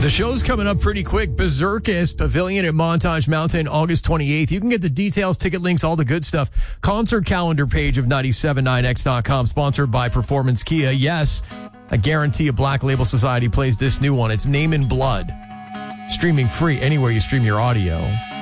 The show's coming up pretty quick. Berserkist Pavilion at Montage Mountain, August 28th. You can get the details, ticket links, all the good stuff. Concert calendar page of 979x.com, sponsored by Performance Kia. Yes, I guarantee a Black Label Society plays this new one. It's Name in Blood. Streaming free anywhere you stream your audio.